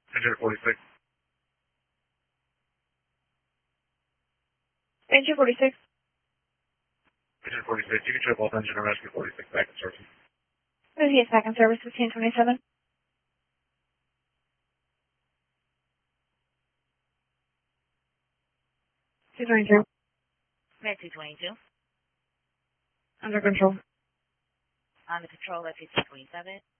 Engine 46. Engine 46. Engine 46. You can show both engine and rescue 46 back in service. Okay, second service 1527. 222. Med 222. Under control. On the control at 1527.